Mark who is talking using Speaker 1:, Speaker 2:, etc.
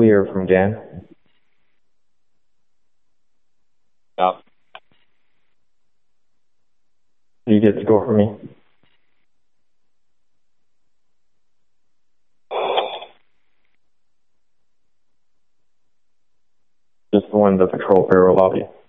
Speaker 1: clear from GAN.
Speaker 2: Yeah.
Speaker 1: You get to go for me. Just one, the patrol barrel lobby.